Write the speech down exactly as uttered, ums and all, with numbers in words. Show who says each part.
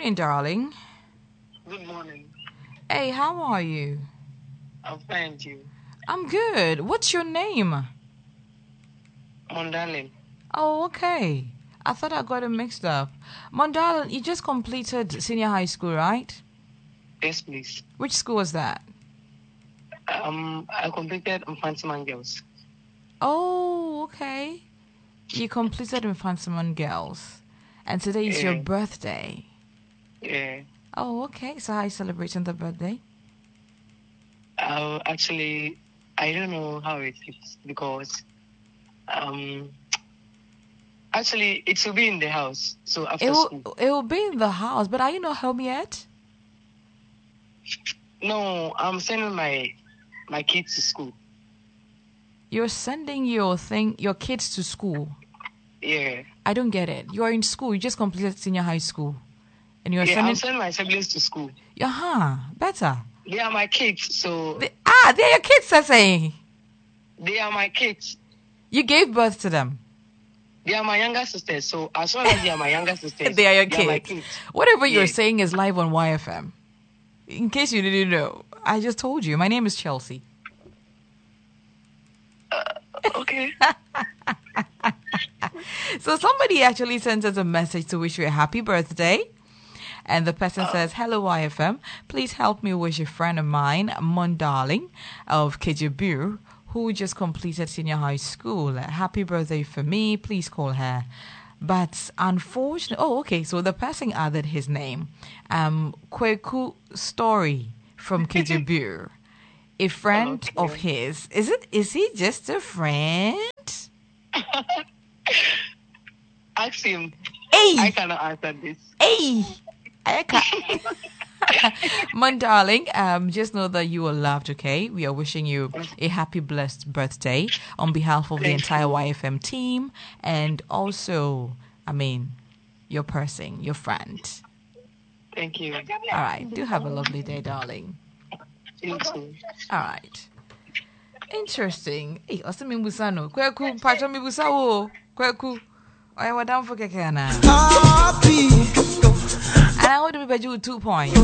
Speaker 1: morning, darling.
Speaker 2: Good morning.
Speaker 1: Hey, how are you?
Speaker 2: I'm fine, you.
Speaker 1: I'm good. What's your name?
Speaker 2: Mondalin.
Speaker 1: Oh, okay. I thought I got it mixed up. Mondalin, you just completed senior high school, right?
Speaker 2: Yes, please.
Speaker 1: Which school was that?
Speaker 2: Um, I completed Infantiman Girls.
Speaker 1: Oh, okay. You completed Infantiman Girls. And today is
Speaker 2: Yeah.
Speaker 1: your birthday.
Speaker 2: Yeah.
Speaker 1: Oh, okay. So how are you celebrating the birthday?
Speaker 2: Uh, actually, I don't know how it is because um, actually it will be in the house. So after
Speaker 1: It will,
Speaker 2: school.
Speaker 1: it will be in the house, but are you not home yet?
Speaker 2: No, I'm sending my my kids to school.
Speaker 1: You're sending your thing, your kids to school.
Speaker 2: Yeah.
Speaker 1: I don't get it. You're in school. You just completed senior high school, and you're
Speaker 2: Yeah,
Speaker 1: sending.
Speaker 2: I'm sending my siblings to school.
Speaker 1: Uh-huh. Better.
Speaker 2: They are my kids, so
Speaker 1: They, ah, they're your kids, I say.
Speaker 2: they are my kids.
Speaker 1: You gave birth to them.
Speaker 2: They are my younger sisters, so as long as they are my younger sisters,
Speaker 1: They are your
Speaker 2: they are my
Speaker 1: kids.
Speaker 2: kids.
Speaker 1: Whatever you're
Speaker 2: Yeah.
Speaker 1: saying is live on Y F M. In case you didn't know, I just told you. My name is Chelsea.
Speaker 2: Okay.
Speaker 1: So somebody actually sent us a message to wish you a happy birthday. And the person says, hello, Y F M. Please help me wish a friend of mine, Mon Darling of Kejibu, who just completed senior high school. Happy birthday for me. Please call her. But unfortunately, oh, okay. So the person added his name. Um, Kweku Story from Kejibu. A friend
Speaker 2: Okay.
Speaker 1: of his. Is it? Is he just a friend?
Speaker 2: Ask him.
Speaker 1: Hey,
Speaker 2: I cannot answer this.
Speaker 1: hey, I can't. Mon darling, um, just know that you are loved, okay? We are wishing you a happy, blessed birthday on behalf of the
Speaker 2: Thank
Speaker 1: entire
Speaker 2: you.
Speaker 1: Y F M team and also, I mean, your person, your friend.
Speaker 2: Thank you.
Speaker 1: All right. Do have a lovely day, darling.
Speaker 2: You too.
Speaker 1: All right. Interesting. Hey, Osimi Busano. Kweku, Pacho mi busawo. Kweku. Oya wadam for keke na.
Speaker 3: Happy.
Speaker 1: And I want to be by you two points.